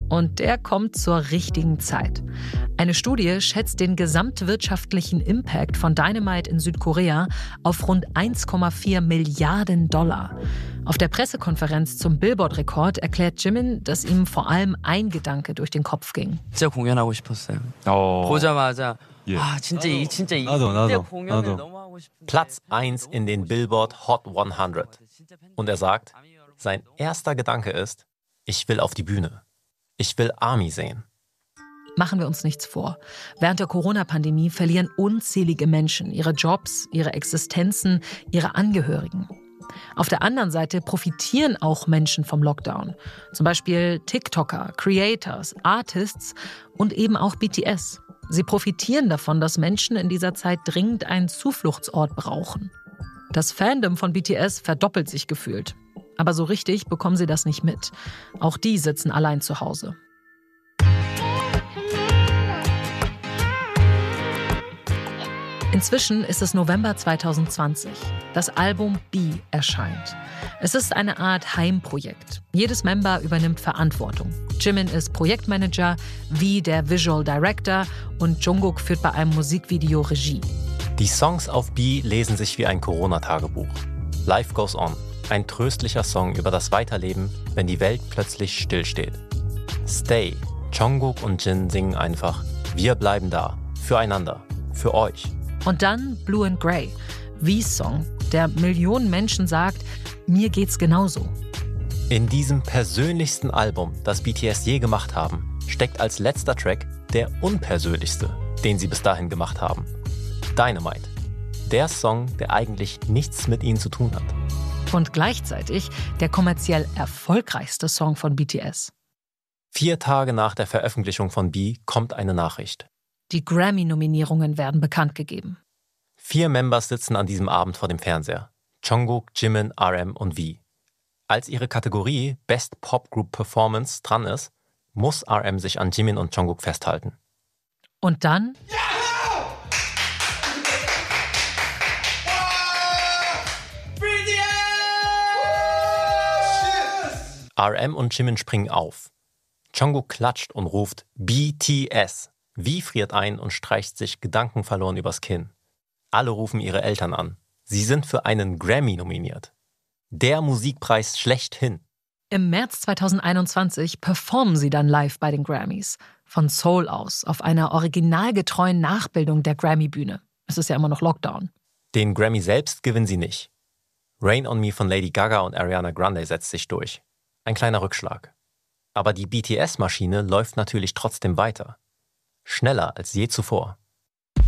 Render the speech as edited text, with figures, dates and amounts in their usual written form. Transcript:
Und der kommt zur richtigen Zeit. Eine Studie schätzt den gesamtwirtschaftlichen Impact von Dynamite in Südkorea auf rund 1,4 Milliarden $. Auf der Pressekonferenz zum Billboard-Rekord erklärt Jimin, dass ihm vor allem ein Gedanke durch den Kopf ging. 진짜 공연하고 싶었어요. 보자마자 진짜 나도. 공연을 너무 하고 싶은데. Platz 1 in den Billboard Hot 100. Und er sagt, sein erster Gedanke ist, ich will auf die Bühne. Ich will Army sehen. Machen wir uns nichts vor. Während der Corona-Pandemie verlieren unzählige Menschen ihre Jobs, ihre Existenzen, ihre Angehörigen. Auf der anderen Seite profitieren auch Menschen vom Lockdown. Zum Beispiel TikToker, Creators, Artists und eben auch BTS. Sie profitieren davon, dass Menschen in dieser Zeit dringend einen Zufluchtsort brauchen. Das Fandom von BTS verdoppelt sich gefühlt. Aber so richtig bekommen sie das nicht mit. Auch die sitzen allein zu Hause. Inzwischen ist es November 2020. Das Album B erscheint. Es ist eine Art Heimprojekt. Jedes Member übernimmt Verantwortung. Jimin ist Projektmanager, V der Visual Director und Jungkook führt bei einem Musikvideo Regie. Die Songs auf B lesen sich wie ein Corona-Tagebuch. Life Goes On. Ein tröstlicher Song über das Weiterleben, wenn die Welt plötzlich stillsteht. Stay. Jungkook und Jin singen einfach, wir bleiben da. Füreinander. Für euch. Und dann Blue and Grey, V's Song, der Millionen Menschen sagt, mir geht's genauso. In diesem persönlichsten Album, das BTS je gemacht haben, steckt als letzter Track der unpersönlichste, den sie bis dahin gemacht haben. Dynamite. Der Song, der eigentlich nichts mit ihnen zu tun hat. Und gleichzeitig der kommerziell erfolgreichste Song von BTS. 4 Tage nach der Veröffentlichung von B kommt eine Nachricht. Die Grammy-Nominierungen werden bekannt gegeben. 4 Members sitzen an diesem Abend vor dem Fernseher. Jungkook, Jimin, RM und V. Als ihre Kategorie Best Pop Group Performance dran ist, muss RM sich an Jimin und Jungkook festhalten. Und dann... RM und Jimin springen auf. Jungkook klatscht und ruft BTS. V friert ein und streicht sich gedankenverloren übers Kinn. Alle rufen ihre Eltern an. Sie sind für einen Grammy nominiert. Der Musikpreis schlechthin. Im März 2021 performen sie dann live bei den Grammys. Von Seoul aus, auf einer originalgetreuen Nachbildung der Grammy-Bühne. Es ist ja immer noch Lockdown. Den Grammy selbst gewinnen sie nicht. Rain on Me von Lady Gaga und Ariana Grande setzt sich durch. Ein kleiner Rückschlag. Aber die BTS-Maschine läuft natürlich trotzdem weiter. Schneller als je zuvor.